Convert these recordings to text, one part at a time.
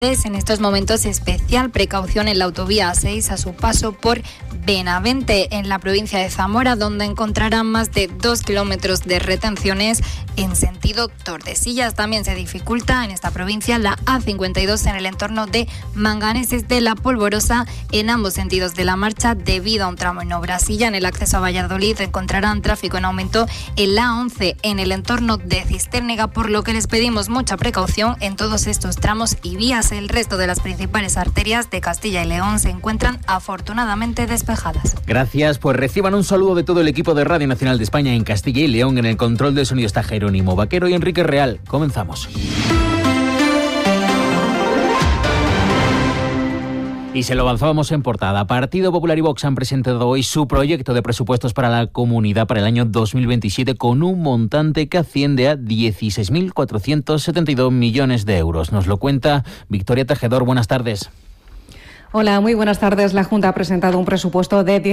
En estos momentos, especial precaución en la autovía A6 a su paso por Benavente, en la provincia de Zamora, donde encontrarán más de 2 kilómetros de retenciones en sentido Tordesillas. También se dificulta en esta provincia la A52 en el entorno de Manganeses de la Polvorosa en ambos sentidos de la marcha debido a un tramo en obras. Y ya en el acceso a Valladolid encontrarán tráfico en aumento en la A11 en el entorno de Cistérnega, por lo que les pedimos mucha precaución en todos estos tramos y vías. El resto de las principales arterias de Castilla y León se encuentran afortunadamente despejadas. Gracias, pues reciban un saludo de todo el equipo de Radio Nacional de España en Castilla y León. En el control de sonido está Jerónimo Vaquero y Enrique Real. Comenzamos. Y se lo avanzábamos en portada. Partido Popular y Vox han presentado hoy su proyecto de presupuestos para la comunidad para el año 2027 con un montante que asciende a 16.472 millones de euros. Nos lo cuenta Victoria Tejedor. Buenas tardes. Hola, muy buenas tardes. La Junta ha presentado un presupuesto de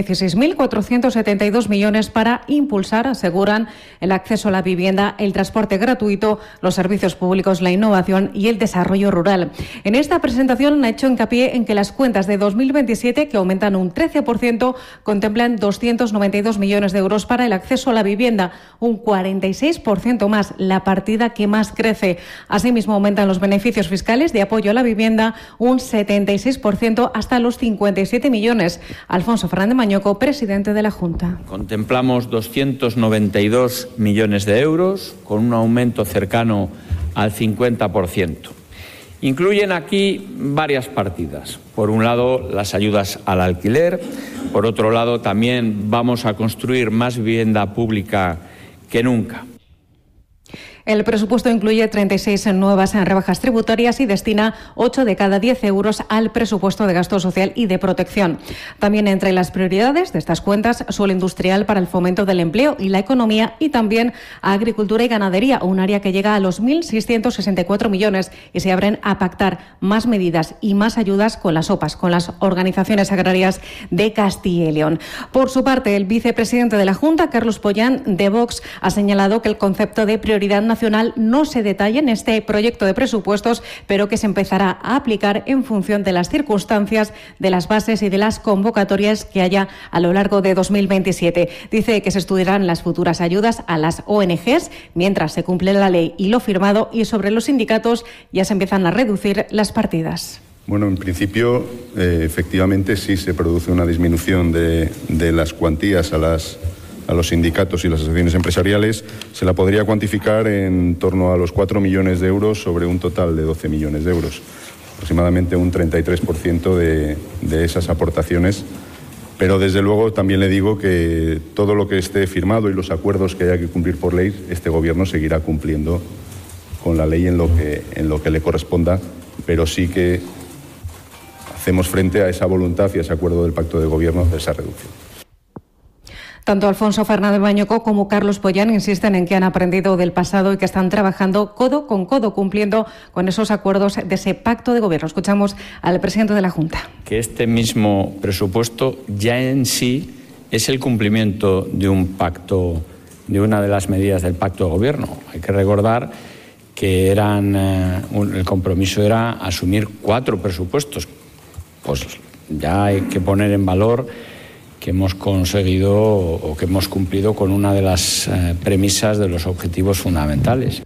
16.472 millones para impulsar, aseguran, el acceso a la vivienda, el transporte gratuito, los servicios públicos, la innovación y el desarrollo rural. En esta presentación ha hecho hincapié en que las cuentas de 2027, que aumentan un 13%, contemplan 292 millones de euros para el acceso a la vivienda, un 46% más, la partida que más crece. Asimismo, aumentan los beneficios fiscales de apoyo a la vivienda, un 76%, hasta los 57 millones. Alfonso Fernández Mañoco, presidente de la Junta. Contemplamos 292 millones de euros, con un aumento cercano al 50%. Incluyen aquí varias partidas. Por un lado, las ayudas al alquiler. Por otro lado, también vamos a construir más vivienda pública que nunca. El presupuesto incluye 36 nuevas rebajas tributarias y destina 8 de cada 10 euros al presupuesto de gasto social y de protección. También entre las prioridades de estas cuentas, suelo industrial para el fomento del empleo y la economía, y también a agricultura y ganadería, un área que llega a los 1.664 millones, y se abren a pactar más medidas y más ayudas con las OPAs, con las organizaciones agrarias de Castilla y León. Por su parte, el vicepresidente de la Junta, Carlos Pollán, de Vox, ha señalado que el concepto de prioridad nacional no se detalla en este proyecto de presupuestos, pero que se empezará a aplicar en función de las circunstancias, de las bases y de las convocatorias que haya a lo largo de 2027. Dice que se estudiarán las futuras ayudas a las ONGs mientras se cumple la ley y lo firmado, y sobre los sindicatos ya se empiezan a reducir las partidas. Bueno, en principio, efectivamente sí se produce una disminución de las cuantías a los sindicatos y las asociaciones empresariales. Se la podría cuantificar en torno a los 4 millones de euros sobre un total de 12 millones de euros. Aproximadamente un 33% de esas aportaciones. Pero desde luego también le digo que todo lo que esté firmado y los acuerdos que haya que cumplir por ley, este Gobierno seguirá cumpliendo con la ley en lo que le corresponda, pero sí que hacemos frente a esa voluntad y a ese acuerdo del Pacto de Gobierno de esa reducción. Tanto Alfonso Fernández Mañoco como Carlos Pollán insisten en que han aprendido del pasado y que están trabajando codo con codo, cumpliendo con esos acuerdos de ese pacto de gobierno. Escuchamos al presidente de la Junta. Que este mismo presupuesto ya en sí es el cumplimiento de un pacto, de una de las medidas del pacto de gobierno. Hay que recordar que el compromiso era asumir 4 presupuestos. Pues ya hay que poner en valor que hemos conseguido o que hemos cumplido con una de las premisas de los objetivos fundamentales.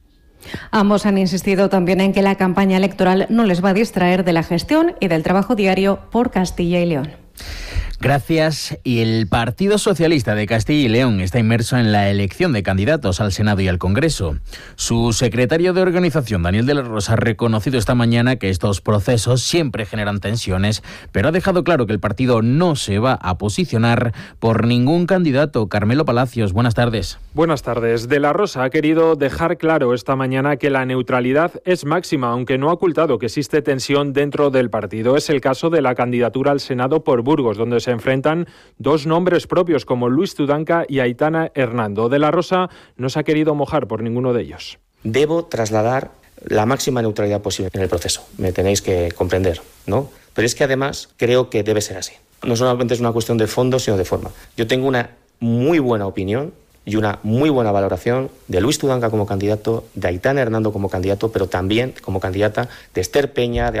Ambos han insistido también en que la campaña electoral no les va a distraer de la gestión y del trabajo diario por Castilla y León. Gracias. Y el Partido Socialista de Castilla y León está inmerso en la elección de candidatos al Senado y al Congreso. Su secretario de organización, Daniel de la Rosa, ha reconocido esta mañana que estos procesos siempre generan tensiones, pero ha dejado claro que el partido no se va a posicionar por ningún candidato. Carmelo Palacios, buenas tardes. Buenas tardes. De la Rosa ha querido dejar claro esta mañana que la neutralidad es máxima, aunque no ha ocultado que existe tensión dentro del partido. Es el caso de la candidatura al Senado por Burgos, donde se enfrentan 2 nombres propios como Luis Tudanca y Aitana Hernando. De la Rosa no se ha querido mojar por ninguno de ellos. Debo trasladar la máxima neutralidad posible en el proceso. Me tenéis que comprender, ¿no? Pero es que además creo que debe ser así. No solamente es una cuestión de fondo, sino de forma. Yo tengo una muy buena opinión y una muy buena valoración de Luis Tudanca como candidato, de Aitana Hernando como candidato, pero también como candidata de Esther Peña, de